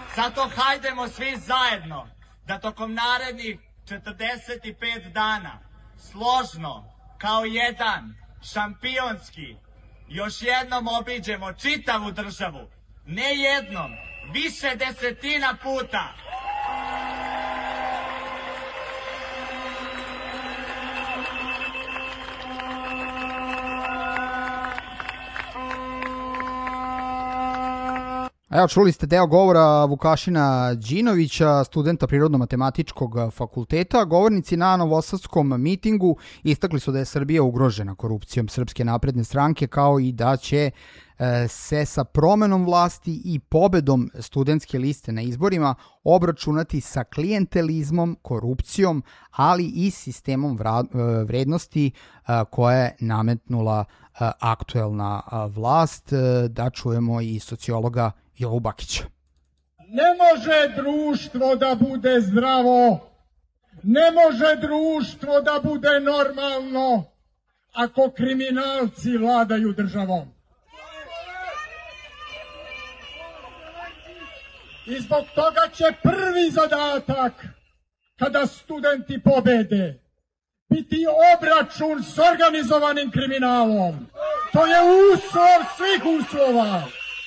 Zato hajdemo svi zajedno da tokom narednih 45 dana složno, kao jedan, šampionski, još jednom obiđemo čitavu državu. Ne jednom, više desetina puta. Evo, čuli ste deo govora Vukašina Đinovića, studenta Prirodno-matematičkog fakulteta. Govornici na novosadskom mitingu istakli su da je Srbija ugrožena korupcijom Srpske napredne stranke, kao i da će se sa promenom vlasti i pobedom studentske liste na izborima obračunati sa klijentelizmom, korupcijom, ali i sistemom vrednosti koje je nametnula aktuelna vlast. Da čujemo i sociologa Jovu Bakića. Ne može društvo da bude zdravo, ne može društvo da bude normalno ako kriminalci vladaju državom. I zbog toga će prvi zadatak, kada studenti pobede, biti obračun s organizovanim kriminalom. To je uslov svih uslova.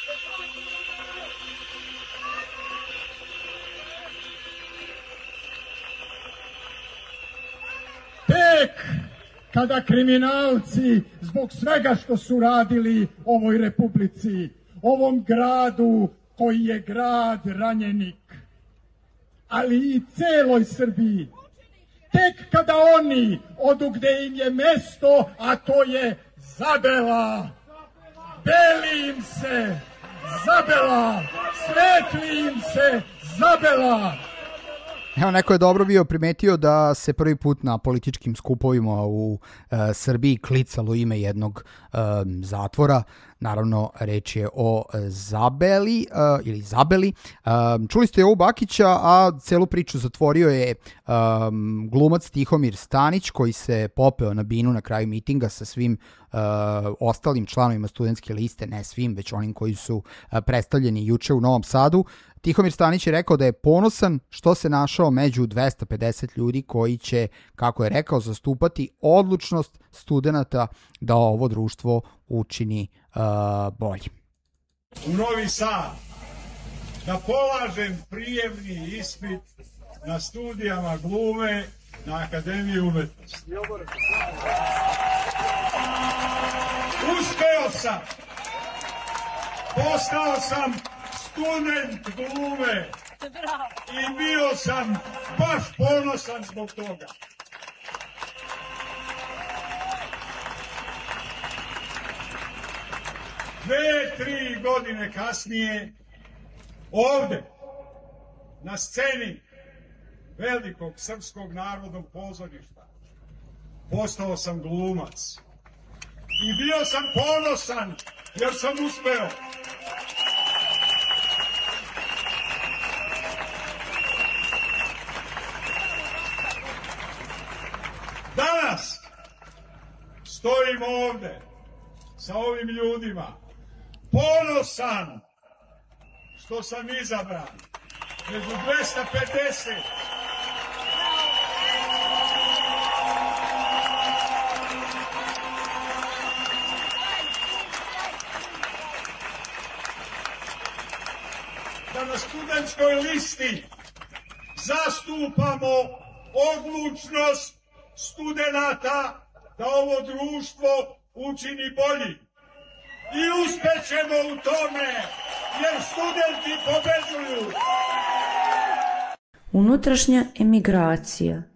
Tek kada kriminalci, zbog svega što su radili ovoj republici, ovom gradu koji je grad ranjenik, ali i celoj Srbiji, tek kada oni odu gde im je mesto, a to je Zabela, beli im se Zabela, svetli im se Zabela. Evo, neko je dobro bio primetio da se prvi put na političkim skupovima u Srbiji klicalo ime jednog zatvora. Naravno, reč je o Zabeli ili Zabeli. Čuli ste Jovu Bakića, a celu priču zatvorio je glumac Tihomir Stanić, koji se popeo na binu na kraju mitinga sa svim ostalim članovima studentske liste, ne svim, već onim koji su predstavljeni juče u Novom Sadu. Tihomir Stanić je rekao da je ponosan što se našao među 250 ljudi koji će, kako je rekao, zastupati odlučnost studenata da ovo društvo učini bolje. U Novi Sad da polažem prijemni ispit na studijama glume na Akademiji umetnosti. Uspeo sam! Postao sam student glume i bio sam baš ponosan zbog toga. Dve, 3 godine kasnije, ovde, na sceni velikog srpskog narodnog pozorišta, postao sam glumac. I bio sam ponosan jer sam uspeo. Danas stojim ovde sa ovim ljudima, ponosan što sam izabran među 250. Da na studentskoj listi zastupamo odlučnost studenata da ovo društvo učini bolji. I uspećemo u tome, jer studenti pobeđuju. Unutrašnja emigracija.